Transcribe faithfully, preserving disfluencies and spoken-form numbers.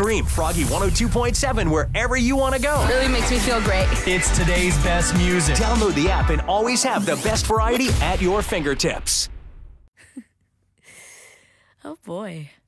Stream Froggy one oh two point seven wherever you want to go. Really makes me feel great. It's today's best music. Download the app and always have the best variety at your fingertips. Oh boy.